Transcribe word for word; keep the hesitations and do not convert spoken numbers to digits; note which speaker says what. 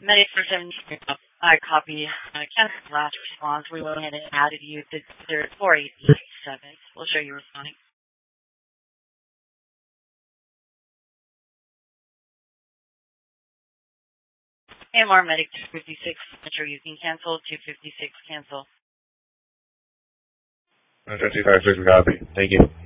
Speaker 1: Medic for seven, I copy. Uh, cancel last response. We went ahead and added you to four eight seven. We'll show you responding. A M R Medic two fifty-six, ensure you can cancel. two fifty-six, cancel.
Speaker 2: fifty-five, six, copy. Thank you.